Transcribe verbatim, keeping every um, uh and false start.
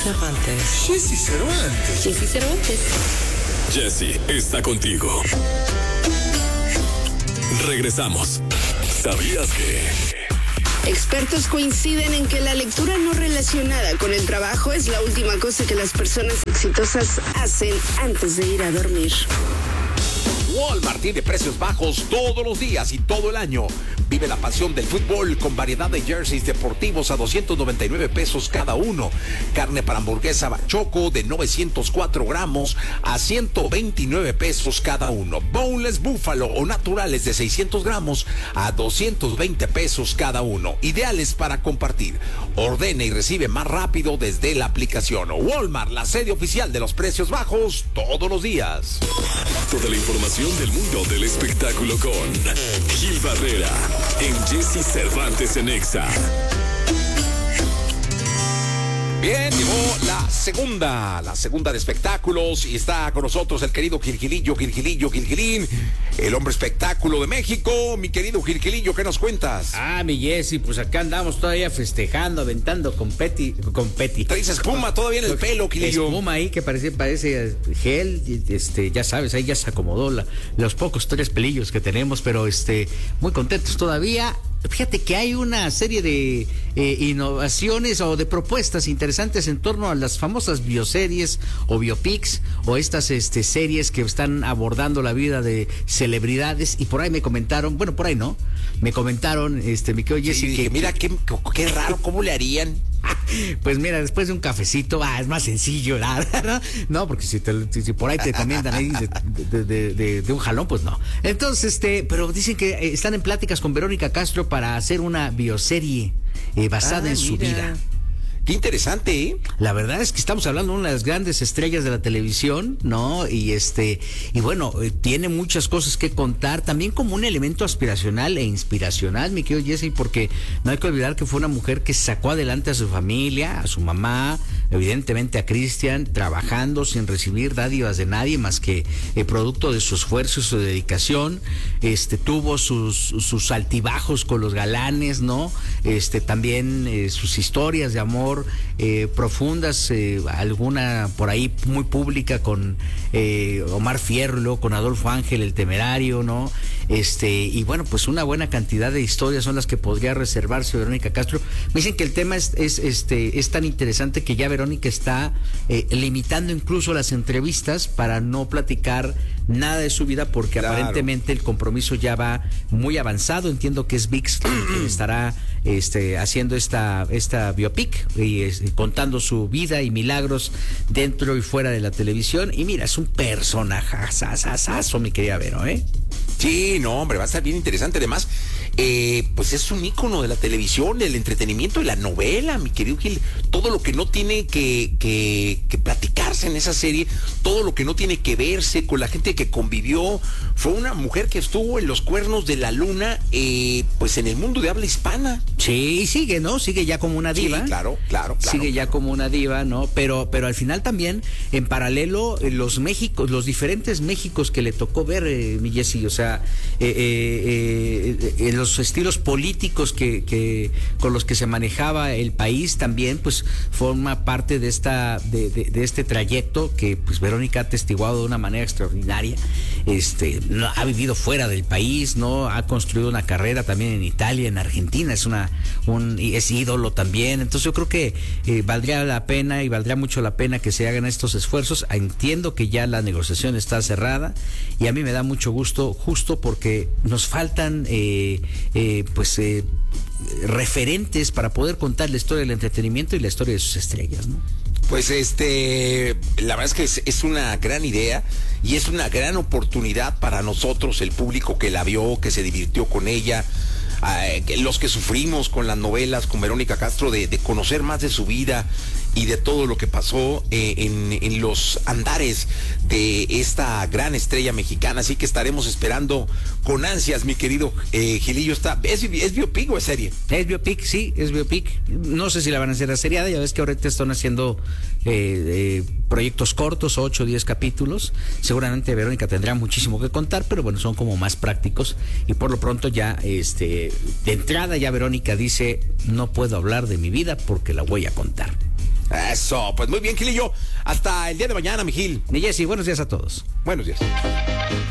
Cervantes. Jessy Cervantes. Jessy Cervantes. Jessy está contigo. Regresamos. ¿Sabías que? Expertos coinciden en que la lectura no relacionada con el trabajo es la última cosa que las personas exitosas hacen antes de ir a dormir. Walmart tiene precios bajos todos los días y todo el año. Vive la pasión del fútbol con variedad de jerseys deportivos a doscientos noventa y nueve pesos cada uno. Carne para hamburguesa Bachoco de novecientos cuatro gramos a ciento veintinueve pesos cada uno. Boneless búfalo o naturales de seiscientos gramos a doscientos veinte pesos cada uno. Ideales para compartir. Ordena y recibe más rápido desde la aplicación. Walmart, la sede oficial de los precios bajos todos los días. Toda la información del mundo del espectáculo con Gil Barrera en Jessy Cervantes en Exa. Bien, llegó la segunda, la segunda de espectáculos y está con nosotros el querido Gilgilillo, Gilgilillo, Gilgilín, el hombre espectáculo de México. Mi querido Gilgilillo, ¿qué nos cuentas? Ah, mi Jessy, pues acá andamos todavía festejando, aventando confeti, confeti. Traes espuma todavía en el pelo, Gilillo. Espuma ahí que parece, parece gel, este, ya sabes, ahí ya se acomodó la, los pocos tres pelillos que tenemos, pero este, muy contentos todavía. Fíjate que hay una serie de eh, innovaciones o de propuestas interesantes en torno a las famosas bioseries o biopics o estas este, series que están abordando la vida de celebridades, y por ahí me comentaron, bueno, por ahí no, me comentaron, este, mi querido Jessy, sí, que, mira, que, qué, qué raro, ¿cómo le harían? Pues mira, después de un cafecito, ah, es más sencillo, ¿no? No, porque si, te, si por ahí te comienzan ahí de, de, de, de un jalón, pues no. Entonces, este, pero dicen que están en pláticas con Verónica Castro para hacer una bioserie eh, basada ah, en su mira. vida. Qué interesante, ¿eh? La verdad es que estamos hablando de una de las grandes estrellas de la televisión, ¿no? Y este, y bueno, eh, tiene muchas cosas que contar, también como un elemento aspiracional e inspiracional, mi querido Jessy, porque no hay que olvidar que fue una mujer que sacó adelante a su familia, a su mamá, evidentemente a Cristian, trabajando sin recibir dádivas de nadie más que eh, producto de su esfuerzo y su dedicación. Este, tuvo sus, sus altibajos con los galanes, ¿no? Este, también eh, sus historias de amor Eh, profundas, eh, alguna por ahí muy pública con eh, Omar Fierro, luego con Adolfo Ángel, el Temerario, ¿no? Este, y bueno, pues una buena cantidad de historias son las que podría reservarse Verónica Castro. Me dicen que el tema es, es, este, es tan interesante que ya Verónica está eh, limitando incluso las entrevistas para no platicar nada de su vida, porque claro, aparentemente el compromiso ya va muy avanzado. Entiendo que es V I X quien estará este, haciendo esta, esta biopic y es, contando su vida y milagros dentro y fuera de la televisión. Y mira, es un personajazazazazo, mi querida Vero, ¿eh? Sí, no, hombre, va a estar bien interesante. Además, eh, pues es un ícono de la televisión, del entretenimiento y la novela, mi querido Gil. Todo lo que no tiene que, que, que platicarse en esa serie, todo lo que no tiene que verse con la gente que convivió. Fue una mujer que estuvo en los cuernos de la luna, eh, pues en el mundo de habla hispana. Sí, sigue, ¿no? Sigue ya como una diva. Sí, claro, claro, claro. Sigue ya como una diva, ¿no? Pero, pero al final también, en paralelo, los Méxicos, los diferentes Méxicos que le tocó ver, eh, mi Jessy, o sea, eh, eh, eh, eh, los estilos políticos que, que con los que se manejaba el país también, pues forma parte de esta, de, de, de este trayecto que pues Verónica ha atestiguado de una manera extraordinaria. Este, no, ha vivido fuera del país, ¿no? Ha construido una carrera también en Italia, en Argentina, es una, un, es ídolo también. Entonces yo creo que eh, valdría la pena y valdría mucho la pena que se hagan estos esfuerzos. Entiendo que ya la negociación está cerrada y a mí me da mucho gusto, justo porque nos faltan eh, eh, pues eh, referentes para poder contar la historia del entretenimiento y la historia de sus estrellas, ¿no? Pues este, la verdad es que es, es una gran idea y es una gran oportunidad para nosotros, el público que la vio, que se divirtió con ella, eh, los que sufrimos con las novelas, con Verónica Castro, de, de conocer más de su vida y de todo lo que pasó eh, en, en los andares de esta gran estrella mexicana. Así que estaremos esperando con ansias, mi querido eh, Gilillo. Está, ¿es, ¿Es biopic o es serie? Es biopic, sí, es biopic. No sé si la van a hacer aseriada, ya ves que ahorita están haciendo eh, eh, proyectos cortos, ocho o diez capítulos. Seguramente Verónica tendrá muchísimo que contar, pero bueno, son como más prácticos. Y por lo pronto ya, este, de entrada ya Verónica dice, no puedo hablar de mi vida porque la voy a contar. Eso, pues muy bien, Gil y yo. Hasta el día de mañana, mi Gil. Mi Jessy, buenos días a todos. Buenos días.